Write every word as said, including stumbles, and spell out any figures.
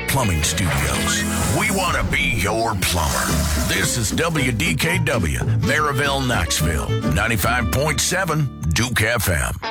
Plumbing Studios. We want to be your plumber. This is W D K W, Maryville, Knoxville, ninety-five point seven Duke F M.